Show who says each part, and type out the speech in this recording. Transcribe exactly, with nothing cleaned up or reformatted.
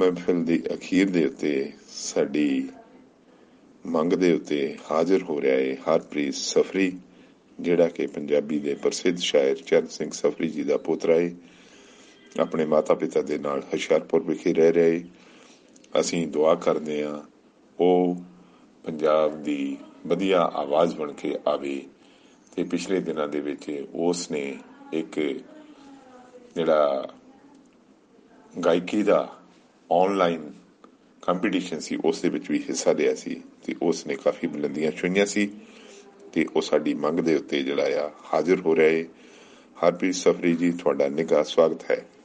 Speaker 1: महफिल ਦੀ ਅਖੀਰ ਦੇ ਉੱਤੇ ਸਾਡੀ ਮੰਗ ਦੇ ਉੱਤੇ ਹਾਜ਼ਰ ਹੋ ਰਿਹਾ ਹੈ ਹਰਪ੍ਰੀਤ ਸਫਰੀ, ਜਿਹੜਾ ਕਿ ਪੰਜਾਬੀ ਦੇ ਪ੍ਰਸਿੱਧ ਸ਼ਾਇਰ ਚਰਨ ਸਿੰਘ ਸਫਰੀ ਜੀ ਦਾ ਪੋਤਰਾ ਹੈ। ਆਪਣੇ ਮਾਤਾ ਪਿਤਾ ਦੇ ਨਾਲ ਹੁਸ਼ਿਆਰਪੁਰ ਵਿਖੇ ਰਹਿ ਰਿਹਾ ਹੈ। ਅਸੀਂ ਦੁਆ ਕਰਦੇ ਹਾਂ ਉਹ ਪੰਜਾਬ ਦੀ ਵਧੀਆ ਆਵਾਜ਼ ਬਣ ਕੇ ਆਵੇ। ਅਤੇ ਪਿਛਲੇ ਦਿਨਾਂ ਦੇ ਵਿੱਚ ਉਸ ਨੇ ਇੱਕ ਜਿਹੜਾ ਗਾਇਕੀ ਦਾ ਆਨਲਾਈਨ ਕੰਪੀਟੀਸ਼ਨ ਸੀ ਉਸ ਦੇ ਵਿੱਚ ਵੀ ਹਿੱਸਾ ਲਿਆ ਸੀ ਅਤੇ ਉਸ ਨੇ ਕਾਫੀ ਬੁਲੰਦੀਆਂ ਛੂਹੀਆਂ ਸੀ ਅਤੇ ਉਹ ਸਾਡੀ ਮੰਗ ਦੇ ਉੱਤੇ ਜਿਹੜਾ ਆ ਹਾਜ਼ਰ ਹੋ ਰਿਹਾ ਹੈ। ਹਰਪ੍ਰੀਤ ਸਫਰੀ ਜੀ, ਤੁਹਾਡਾ ਨਿੱਘਾ ਸਵਾਗਤ ਹੈ।